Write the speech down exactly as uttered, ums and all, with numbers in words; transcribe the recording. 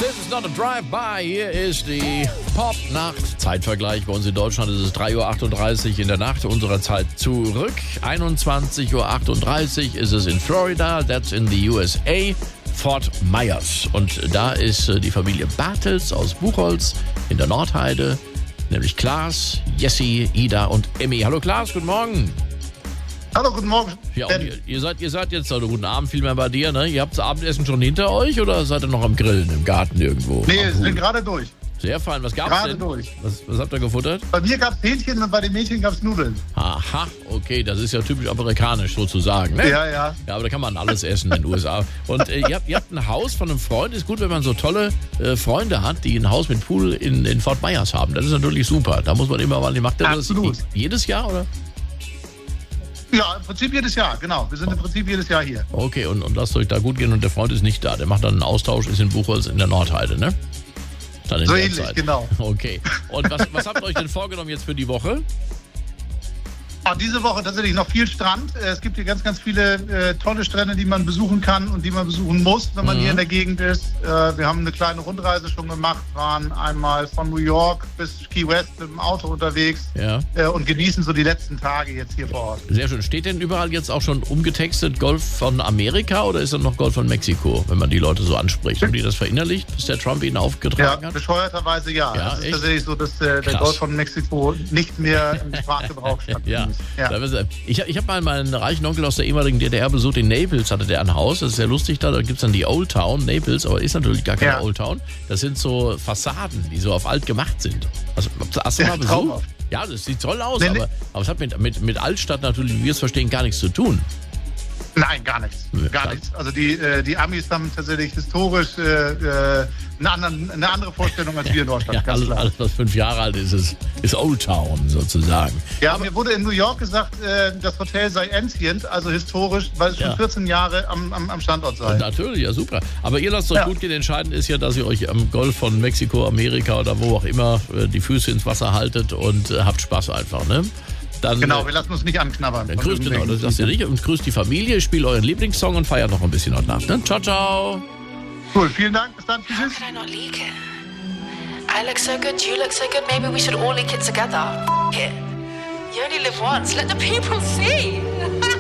This is not a drive-by. Hier ist die Pop-Nacht. Zeitvergleich bei uns in Deutschland ist es drei Uhr achtunddreißig in der Nacht unserer Zeit zurück. einundzwanzig Uhr achtunddreißig ist es in Florida. That's in the U S A. Fort Myers. Und da ist die Familie Bartels aus Buchholz in der Nordheide. Nämlich Klaas, Jessie, Ida und Emmy. Hallo Klaas, guten Morgen. Hallo, guten Morgen. Ja, und ihr, ihr, seid, ihr seid jetzt, also guten Abend vielmehr bei dir, ne? Ihr habt das Abendessen schon hinter euch oder seid ihr noch am Grillen im Garten irgendwo? Nee, wir sind gerade durch. Sehr fein. Was gab's Gerade denn? durch. Was, was habt ihr gefuttert? Bei mir gab es Hähnchen und bei den Mädchen gab es Nudeln. Aha, okay, das ist ja typisch amerikanisch sozusagen, ne? Ja, ja. Ja, aber da kann man alles essen in den U S A. Und äh, ihr, habt, ihr habt ein Haus von einem Freund. Ist gut, wenn man so tolle äh, Freunde hat, die ein Haus mit Pool in, in Fort Myers haben. Das ist natürlich super. Da muss man immer mal, macht ihr das Absolut. jedes Jahr, oder? Ja, im Prinzip jedes Jahr, genau. Wir sind im Prinzip jedes Jahr hier. Okay, und, und lasst euch da gut gehen und der Freund ist nicht da. Der macht dann einen Austausch, ist in Buchholz in der Nordheide, ne? Dann in So der ähnlich, Zeit. genau. Okay. Und was, was habt ihr euch denn vorgenommen jetzt für die Woche? Ah, diese Woche tatsächlich noch viel Strand. Es gibt hier ganz, ganz viele äh, tolle Strände, die man besuchen kann und die man besuchen muss, wenn man Mhm. hier in der Gegend ist. Äh, wir haben eine kleine Rundreise schon gemacht, waren einmal von New York bis Key West mit dem Auto unterwegs Ja. äh, und genießen so die letzten Tage jetzt hier vor Ort. Sehr schön. Steht denn überall jetzt auch schon umgetextet Golf von Amerika oder ist dann noch Golf von Mexiko, wenn man die Leute so anspricht? Haben die das verinnerlicht, bis der Trump ihnen Ja, aufgetragen hat? bescheuerterweise ja. Ja, es ist echt? tatsächlich so, dass äh, der Krass. Golf von Mexiko nicht mehr im Sprachgebrauch stattfindet. Ja. Ja. Da wissen Sie, Ich, ich habe mal meinen reichen Onkel aus der ehemaligen D D R besucht. In Naples hatte der ein Haus. Das ist sehr lustig da. Da gibt es dann die Old Town, Naples, aber ist natürlich gar keine Ja. Old Town. Das sind so Fassaden, die so auf alt gemacht sind. Also, hast du Ja, mal besucht? traumhaft. Ja, das sieht toll aus, Nee, nee. aber, aber es hat mit, mit, mit Altstadt natürlich, wie wir es verstehen, gar nichts zu tun. Nein, gar nichts. Nee, Gar dann- nichts. Also die, äh, die Amis haben tatsächlich historisch äh, äh, eine, andere, eine andere Vorstellung als wir in Deutschland, Ja, ganz alles, klar. alles, was fünf Jahre alt ist, ist, ist Old Town sozusagen. Ja, mir wurde in New York gesagt, äh, das Hotel sei ancient, also historisch, weil es schon Ja. vierzehn Jahre am, am, am Standort sei. Natürlich, ja super. Aber ihr lasst euch Ja. gut gehen. Entscheidend ist ja, dass ihr euch am Golf von Mexiko, Amerika oder wo auch immer äh, die Füße ins Wasser haltet und äh, habt Spaß einfach, ne? Dann, Genau, äh, wir lassen uns nicht anknabbern. dann von grüßt, genau, das irgendwelchen- lasst ihr nicht. Und grüßt die Familie, spielt euren Lieblingssong und feiert noch ein bisschen heute Nacht. Ne? Ciao, ciao. Cool, vielen Dank, bis dann, How tschüss. could I not leak it? I look so good, you look so good, maybe we should all leak it together. F- it. You only live once, let the people see.